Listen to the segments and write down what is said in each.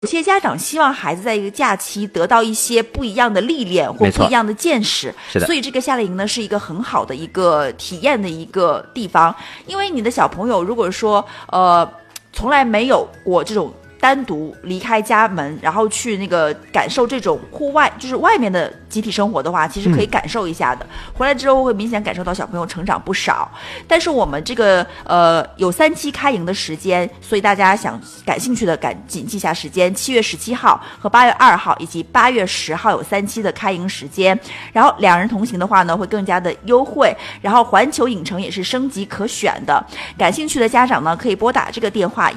有些家长希望孩子在一个假期得到一些不一样的历练或不一样的见识， 是的， 所以这个夏令营呢是一个很好的一个体验的一个地方。因为你的小朋友如果说从来没有过这种单独离开家门，然后去那个感受这种户外，就是外面的集体生活的话，其实可以感受一下的。回来之后会明显感受到小朋友成长不少。但是我们这个有3期开营的时间，所以大家感兴趣的谨记一下时间：7月17号和8月2号以及8月10号有3期的开营时间。然后2人同行的话呢，会更加的优惠。然后环球影城也是升级可选的。感兴趣的家长呢，可以拨打这个电话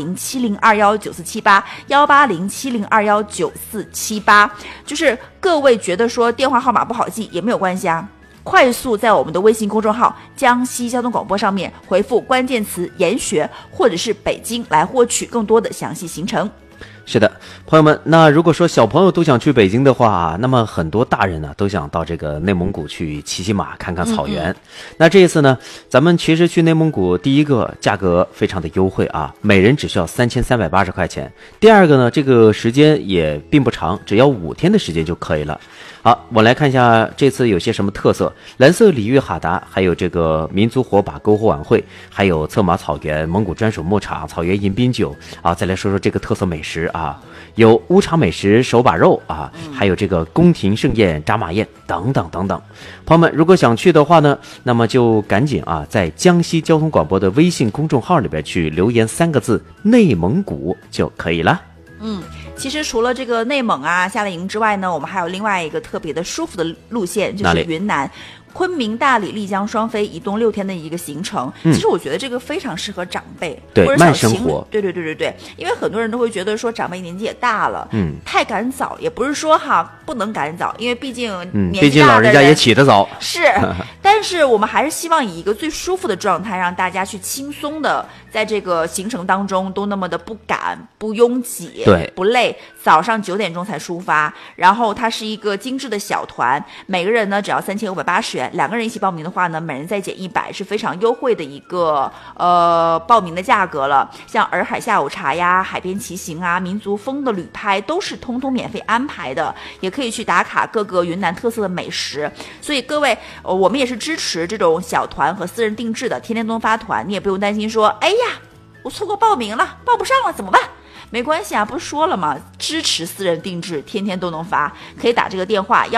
18070219478，18070219478。就是各位觉得说电话号码不好记也没有关系啊，快速在我们的微信公众号江西交通广播上面回复关键词研学或者是北京来获取更多的详细行程。 是的，朋友们，那如果说小朋友都想去北京的话，那么很多大人呢都想到这个内蒙古去骑骑马，看看草原。那这一次呢，咱们其实去内蒙古，第一个价格非常的优惠啊，每人只需要3380块钱。第二个呢，这个时间也并不长，只要5天的时间就可以了。好，我来看一下这次有些什么特色：蓝色鲤鱼哈达，还有这个民族火把篝火晚会，还有策马草原、蒙古专属牧场、草原迎宾酒啊。再来说说这个特色美食啊，有乌场美食手把肉啊，还有这个宫廷盛宴、扎马宴等等等等。朋友们，如果想去的话呢，那么就赶紧啊，在江西交通广播的微信公众号里边去留言3个字“内蒙古”就可以了。 其实除了这个内蒙啊夏令营之外呢，我们还有另外一个特别的舒服的路线，就是云南。昆明、大理、丽江双飞移动6天的一个行程，其实我觉得这个非常适合长辈， 对， 或者慢生活。 对，因为很多人都会觉得说长辈年纪也大了，太赶早，也不是说不能赶早，因为毕竟年纪大的人， 毕竟老人家也起得早， 是。但是我们还是希望以一个最舒服的状态，让大家去轻松的在这个行程当中都那么的不赶、不拥挤、 对， 不累。早上9点钟才出发，然后它是一个精致的小团，每个人呢只要3580元，2个人一起报名的话呢，每人再减100，是非常优惠的一个报名的价格了。像洱海下午茶呀、海边骑行啊、民族风的旅拍都是通通免费安排的，也可以去打卡各个云南特色的美食。所以各位，我们也是支持这种小团和私人定制的，天天都能发团，你也不用担心说，哎呀，我错过报名了，报不上了怎么办？没关系啊，不是说了吗？支持私人定制，天天都能发，可以打这个电话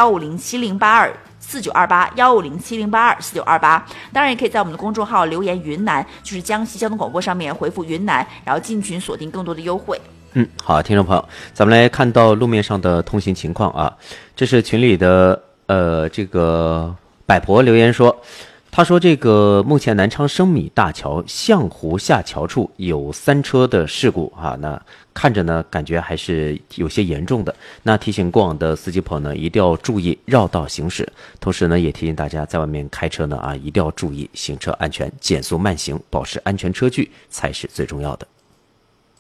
15070824928，15070824928。当然也可以在我们的公众号留言云南，就是江西交通广播上面回复云南，然后进群锁定更多的优惠。 好，听众朋友，咱们来看到路面上的通行情况啊。这是群里的这个百婆留言说，他说这个目前南昌生米大桥象湖下桥处有3车的事故啊，那看着呢感觉还是有些严重的。那提醒过往的司机朋友呢，一定要注意绕道行驶，同时呢也提醒大家在外面开车呢一定要注意行车安全，减速慢行，保持安全车距才是最重要的。